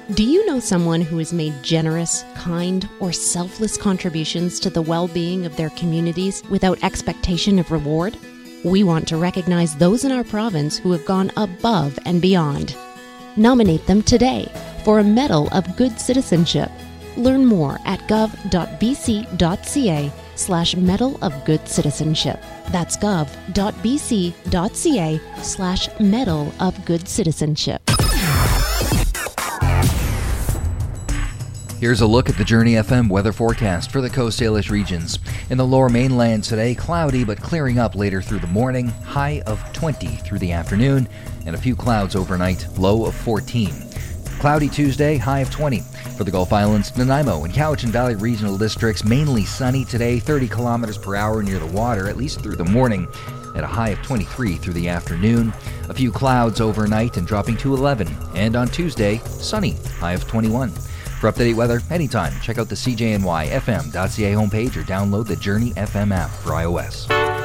Do you know someone who has made generous, kind, or selfless contributions to the well-being of their communities without expectation of reward? We want to recognize those in our province who have gone above and beyond. Nominate them today for a Medal of Good Citizenship. Learn more at gov.bc.ca/Medal of Good Citizenship. That's gov.bc.ca/Medal of Good Citizenship. Here's a look at the Journey FM weather forecast for the Coast Salish regions. In the Lower Mainland today, cloudy but clearing up later through the morning, high of 20 through the afternoon, and a few clouds overnight, low of 14. Cloudy Tuesday, high of 20. For the Gulf Islands, Nanaimo and Cowichan Valley regional districts, mainly sunny today, 30 kilometers per hour near the water, at least through the morning, at a high of 23 through the afternoon. A few clouds overnight and dropping to 11. And on Tuesday, sunny, high of 21. For up-to-date weather, anytime, check out the CJNYFM.ca homepage or download the Journey FM app for iOS.